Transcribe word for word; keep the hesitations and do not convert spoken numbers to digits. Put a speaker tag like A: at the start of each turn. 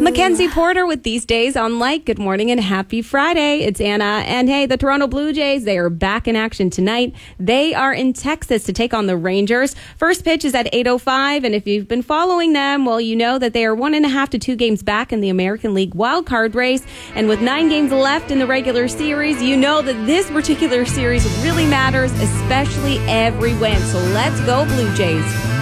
A: Mackenzie Porter with These Days on Light. Good morning and happy Friday. It's Anna. And hey, the Toronto Blue Jays, they are back in action tonight. They are in Texas to take on the Rangers. First pitch is at eight oh five, and if you've been following them, well, you know that they are one and a half to two games back in the American League wildcard race. And with nine games left in the regular series, you know that this particular series really matters, especially every win. So let's go, Blue Jays.